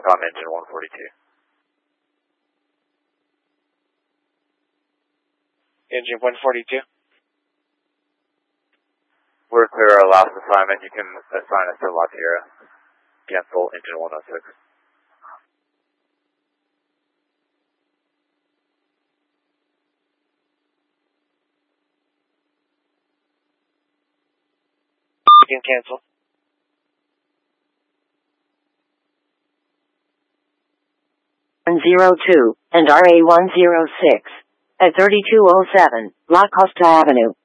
check on engine 142. Engine 142. We're clear our last assignment. You can assign us to La Tierra. Cancel engine 106. You can cancel. (102) and RA-106 at 3207 La Costa Avenue.